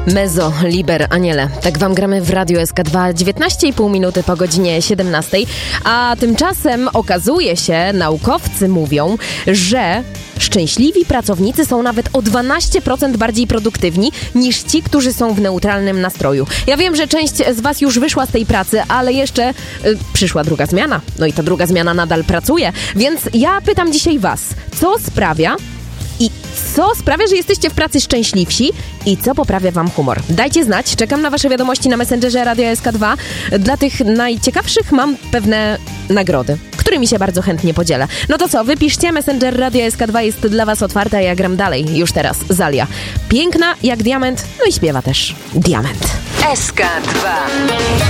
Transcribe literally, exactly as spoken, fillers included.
Mezzo, Liber, Aniele. Tak wam gramy w Radiu S K dwa, dziewiętnaście i pół minuty po godzinie siedemnastej. A tymczasem okazuje się, naukowcy mówią, że szczęśliwi pracownicy są nawet o dwanaście procent bardziej produktywni niż ci, którzy są w neutralnym nastroju. Ja wiem, że część z was już wyszła z tej pracy, ale jeszcze y, przyszła druga zmiana. No i ta druga zmiana nadal pracuje. Więc ja pytam dzisiaj was, co sprawia, I co sprawia, że jesteście w pracy szczęśliwsi i co poprawia wam humor? Dajcie znać, czekam na wasze wiadomości na Messengerze Radia S K dwa. Dla tych najciekawszych mam pewne nagrody, którymi się bardzo chętnie podzielę. No to co, wypiszcie, Messenger Radia S K dwa jest dla was otwarty, a ja gram dalej, już teraz, Zalia. Piękna jak diament, no i śpiewa też diament. S K dwa.